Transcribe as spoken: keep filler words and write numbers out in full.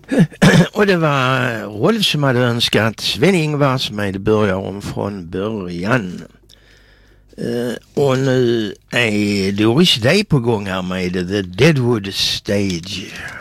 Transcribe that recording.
Och det var Rolf som hade önskat Sven-Ingvar med börjar om från början. Uh, och nu är Doris Day på gång här med The Deadwood Stage.